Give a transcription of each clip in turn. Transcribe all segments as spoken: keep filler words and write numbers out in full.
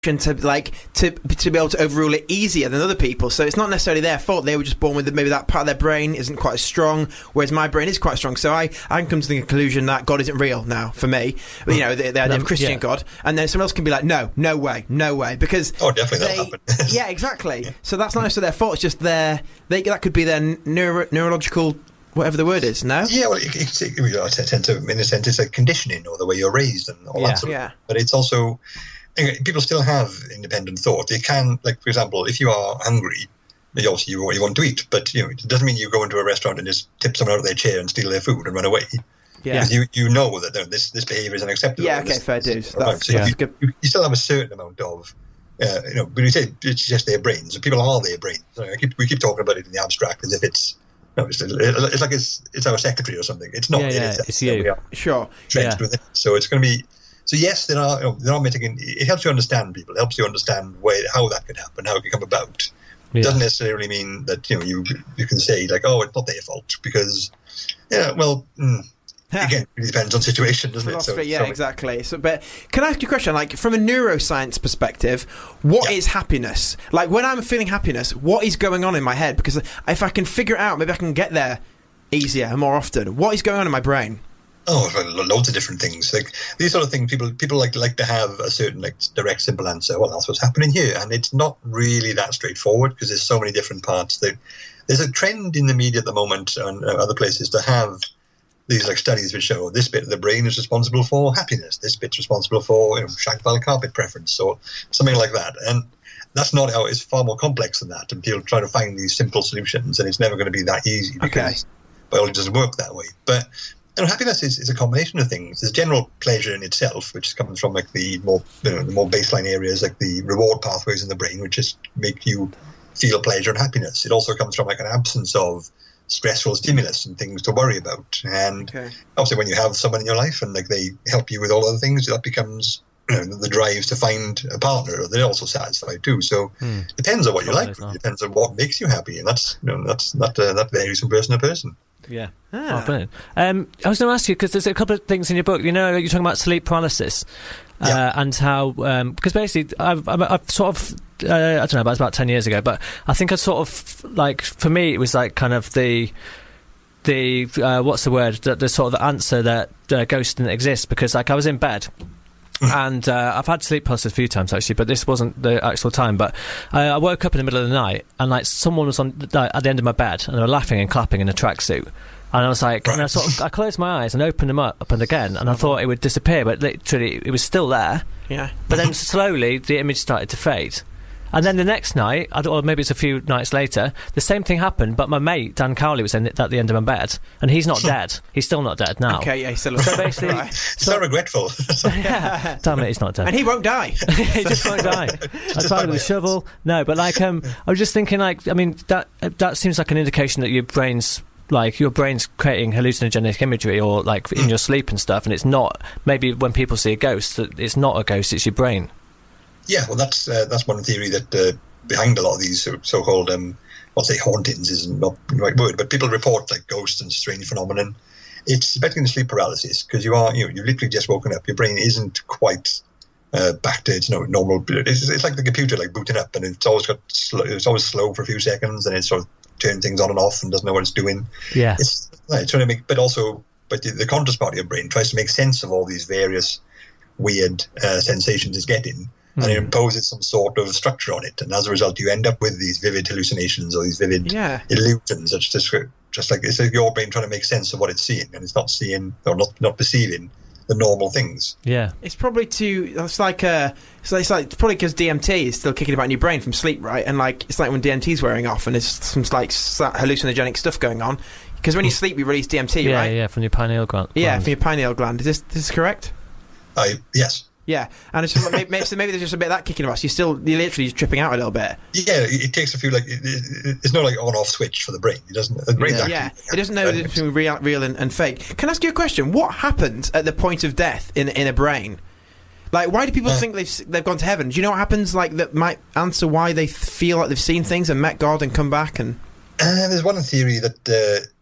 to like to to be able to overrule it easier than other people. So it's not necessarily their fault. They were just born with maybe that part of their brain isn't quite as strong, whereas my brain is quite strong. So I, I can come to the conclusion that God isn't real now for me. But, you know, the, the idea of Christian yeah. God, and then someone else can be like, no, no way, no way, because oh, definitely they, that'll happen. yeah, exactly. So that's not necessarily their fault. It's just their they that could be their neuro, neurological. Whatever the word is, no? Yeah, well, it, it, it, I tend to, in a sense, it's like conditioning or the way you're raised and all yeah. that sort of yeah. thing. But it's also, people still have independent thought. They can, like, for example, if you are hungry, obviously you, you want to eat, but you know, it doesn't mean you go into a restaurant and just tip someone out of their chair and steal their food and run away. Yeah. Because you, you know that you know, this, this behaviour is unacceptable. Yeah, okay, this, fair dues. Right. So yeah. you, you, you still have a certain amount of, uh, you know, when you say it's just their brains, people are their brains. So I keep, we keep talking about it in the abstract as if it's, No, it's, it's like it's it's our secretary or something. It's not. Yeah, yeah, it's, it's you. Sure. Trenched Yeah. with it. So it's going to be. So yes, there are. You know, there are mitigating. It helps you understand people. It helps you understand where how that could happen, how it could come about. Yeah. It doesn't necessarily mean that you know you you can say like, oh, it's not their fault because, yeah, well. Mm, Again, it depends on situation, doesn't Philosophy, it? So, yeah, so exactly. So, but can I ask you a question? Like, from a neuroscience perspective, what yeah. is happiness? Like, when I'm feeling happiness, what is going on in my head? Because if I can figure it out, maybe I can get there easier and more often. What is going on in my brain? Oh, well, loads of different things. Like these sort of things, people people like like to have a certain like direct, simple answer. Well, that's what's happening here, and it's not really that straightforward because there's so many different parts. That there's a trend in the media at the moment and uh, other places to have these like studies which show this bit of the brain is responsible for happiness, this bit's responsible for you know, Shagpal carpet preference or something like that. And that's not how it's far more complex than that. And people try to find these simple solutions, and it's never going to be that easy because okay. biology doesn't work that way. But you know, happiness is, is a combination of things. There's general pleasure in itself, which comes from like the more you know, the more baseline areas, like the reward pathways in the brain, which just make you feel pleasure and happiness. It also comes from like an absence of stressful stimulus and things to worry about. And okay. obviously when you have someone in your life and like they help you with all other things, that becomes you know, the drive to find a partner. They're also satisfied too. So hmm. it depends on what you like. It depends on what makes you happy, and that's you know that's that uh, that varies from person to person. Yeah. Ah. Oh, brilliant. Um, I was going to ask you because there's a couple of things in your book. You know, you're talking about sleep paralysis. Uh, yeah. And how, um, because basically, I've, I've, I've sort of, uh, I don't know, about about ten years ago, but I think I sort of like for me, it was like kind of the, the uh, what's the word? The, the sort of the answer that uh, ghosts didn't exist because like I was in bed. And uh, I've had sleep paralysis a few times actually, but this wasn't the actual time. But I, I woke up in the middle of the night and like someone was on at the end of my bed and they were laughing and clapping in a tracksuit. And I was like, and I sort of, I closed my eyes and opened them up, up and again, and I thought it would disappear, but literally it was still there. Yeah. But then slowly the image started to fade. And then the next night, or maybe it's a few nights later, the same thing happened, but my mate, Dan Cowley, was in, at the end of my bed, and he's not dead. He's still not dead now. Okay, yeah, he's still so basically, right. so regretful. yeah, damn it, he's not dead. And he won't die. He just won't die. I tried with a shovel. No, but like, um, I was just thinking, like, I mean, that that seems like an indication that your brain's like your brain's creating hallucinogenic imagery, or like in your sleep and stuff, and it's not. Maybe when people see a ghost, that it's not a ghost; it's your brain. Yeah, well, that's uh, that's one theory that uh, behind a lot of these so- so-called, um, I'll say hauntings is not the right word, but people report like ghosts and strange phenomenon. It's especially in sleep paralysis because you are, you know, you've literally just woken up. Your brain isn't quite uh, back to its no, normal. It's, it's like the computer, like booting up, and it's always got slow, it's always slow for a few seconds, and it sort of turns things on and off and doesn't know what it's doing. Yeah, it's, it's trying to make, but also, but the, the conscious part of your brain tries to make sense of all these various weird uh, sensations it's getting. And it imposes some sort of structure on it, and as a result, you end up with these vivid hallucinations or these vivid yeah. illusions. It's just, just like it's like your brain trying to make sense of what it's seeing, and it's not seeing or not not perceiving the normal things. Yeah, it's probably too. It's like uh, it's like, it's like it's probably because D M T is still kicking about in your brain from sleep, right? And like it's like when D M T is wearing off, and there's some like hallucinogenic stuff going on. Because when you sleep, you release D M T, yeah, right? Yeah, yeah, from your pineal gland. Yeah, from your pineal gland. Is this this is correct? Uh, yes. Yeah, and it's just, maybe, so maybe there's just a bit of that kicking about. So you're still, you're literally just tripping out a little bit. Yeah, it, it takes a few, like, it, it, it's not like on-off switch for the brain. It doesn't, the brain's yeah, actually, yeah, it doesn't know the difference between real, real and, and fake. Can I ask you a question? What happens at the point of death in in a brain? Like, why do people uh, think they've they've gone to heaven? Do you know what happens, like, that might answer why they feel like they've seen things and met God and come back? And uh, there's one theory that uh,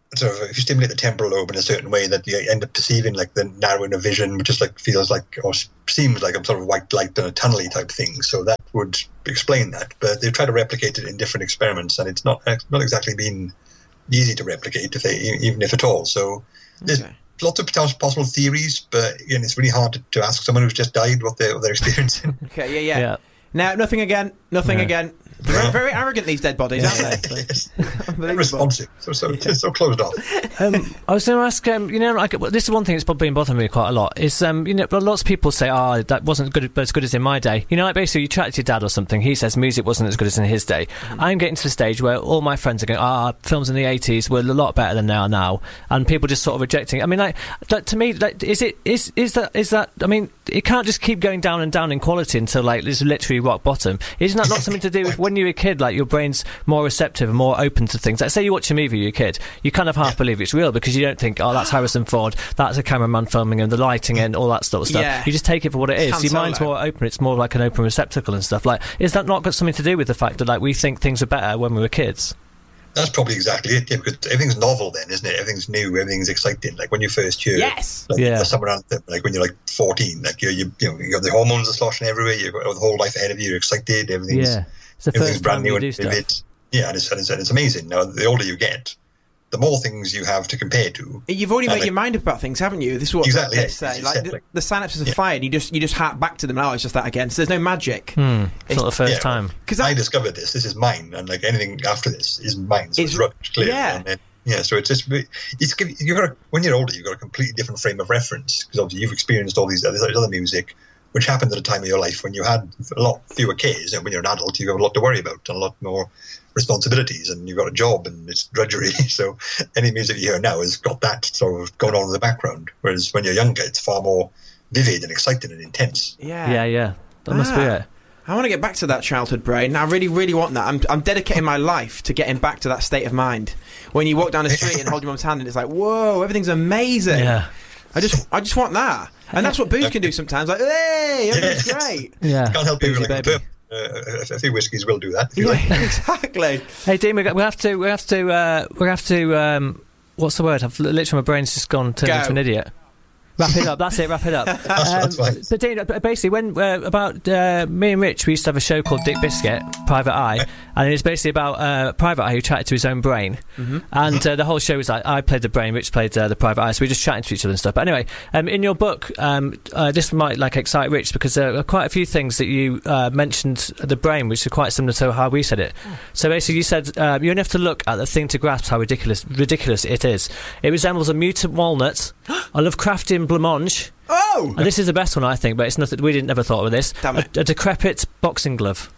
sort of if you stimulate the temporal lobe in a certain way, that you end up perceiving like the narrowing of vision, which just like feels like or seems like a sort of white light in a tunnely type thing. So that would explain that. But they've tried to replicate it in different experiments, and it's not not exactly been easy to replicate, if they even if at all. So there's Okay. lots of possible theories, but again, it's really hard to, to ask someone who's just died what they're, what they're experiencing. Okay, yeah, yeah. Yeah. Now, nothing again. Nothing No. again. They're very, very arrogant, these dead bodies, Yeah. aren't they? Yes. Unbelievable. Responsive, so so, so closed off. Um, I was going to ask, um, you know, like well, this is one thing that's been bothering me quite a lot. Is um, you know, lots of people say, "Oh, that wasn't good, as good as in my day." You know, like basically, you chat to your dad or something. He says music wasn't as good as in his day. Mm-hmm. I'm getting to the stage where all my friends are going, "Ah, films in the eighties were a lot better than they are now," and people just sort of rejecting. I mean, like that, to me, like, is it is is that is that? I mean, it can't just keep going down and down in quality until like it's literally rock bottom. Isn't that not something to do with when you're a kid? Like your brain's more receptive and more open to things. Like say you watch a movie, you're a kid, you kind of half believe it's real because you don't think, oh, that's Harrison Ford, that's a cameraman filming and the lighting and all that sort of stuff. Yeah. You just take it for what it is. Han Your mind's Solo. more open. It's more like an open receptacle and stuff. Like, is that not got something to do with the fact that like we think things were better when we were kids? That's probably exactly it, yeah, because everything's novel then, isn't it? Everything's new, everything's exciting. Like when you first hear Yes. like, Yeah. the summer anthem, like when you're like fourteen, like you you you know you got the hormones are sloshing everywhere, you've got the whole life ahead of you, you're excited, everything's Yeah, it's the everything's first brand time new you and do stuff. vivid. Yeah, and it's, and it's and it's amazing. Now the older you get, the more things you have to compare to. You've already And made like- your mind up about things, haven't you? This is what Exactly, they yeah. say. It's Like the, like- the synapses are Yeah. fired. You just you just hark back to them. Now it's just that again. So there's no magic. Hmm. It's not the first Yeah. time. Because I discovered this. This is mine, and like anything after this is mine. So It's- it's, rubbish, clear. yeah. And then, yeah. So it's just it's you got a, when you're older, you've got a completely different frame of reference because obviously you've experienced all these other, this other music, which happened at a time of your life when you had a lot fewer cares, and when you're an adult, you have a lot to worry about and a lot more responsibilities, and you've got a job, and it's drudgery. So any music you hear now has got that sort of going on in the background. Whereas when you're younger, it's far more vivid and exciting and intense. yeah, Yeah, yeah, that must be Ah. it. I want to get back to that childhood brain. I really, really want that. I'm, I'm dedicating my life to getting back to that state of mind. When you walk down the street and hold your mum's hand, and it's like, whoa, everything's amazing. Yeah, I just, I just want that, and that's what booze can do sometimes. Like, hey, everything's Yes. great. yeah. Can't help you. Boozy Like, baby. uh, a, a few whiskies will do that. If you like. Yeah, exactly. Hey, Dean, we, got, we have to, we have to, uh, we have to. Um, what's the word? I've literally my brain's just gone turned Go. into an idiot. Wrap it up. That's it. Wrap it up. That's, that's Um, fine. But Dean, uh, basically, when uh, about uh, me and Rich, we used to have a show called Dick Biscuit, Private Eye, and it's basically about uh, Private Eye who chatted to his own brain, Mm-hmm. and uh, the whole show was like I played the brain, Rich played uh, the Private Eye, so we were just chatting to each other and stuff. But anyway, um, in your book, um, uh, this might like excite Rich because there are quite a few things that you uh, mentioned the brain, which are quite similar to how we said it. So basically, you said uh, you only have to look at the thing to grasp how ridiculous ridiculous it is. It resembles a mutant walnut, a Lovecraftian blancmange. Oh, And this is the best one, I think, but it's nothing. We didn't never thought of this. Damn it. A, a decrepit boxing glove.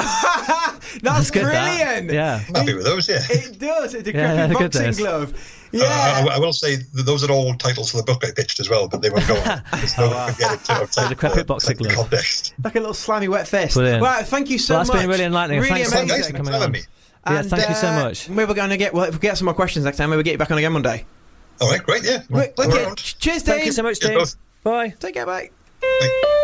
that's good, that. brilliant. Yeah. I'm happy with those, yeah. It does. A Yeah, decrepit they're good, boxing those. glove. Uh, Yeah. I, I will say that those are all titles for the book I pitched as well, but they won't go on. There's no one could get it outside decrepit the- boxing outside the glove. context. Like a little slimy wet fist. Brilliant. Well, thank you so Well, that's much. been really enlightening. Really Thanks so much Thanks amazing. for coming having on. me. Yeah, And, thank you so uh, much. Maybe we're going to get. Well, if we get some more questions next time, maybe we'll get you back on again one day. All right, great, yeah. Wait, We're okay. around. Cheers, Thank Dave. you so much, Cheers, Dean. both. Bye. Take care, bye. Bye.